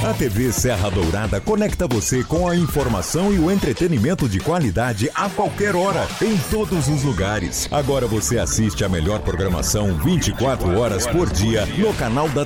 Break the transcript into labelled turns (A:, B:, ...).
A: A TV Serra Dourada conecta você com a informação e o entretenimento de qualidade a qualquer hora, em todos os lugares. Agora você assiste a melhor programação 24 horas por dia no canal da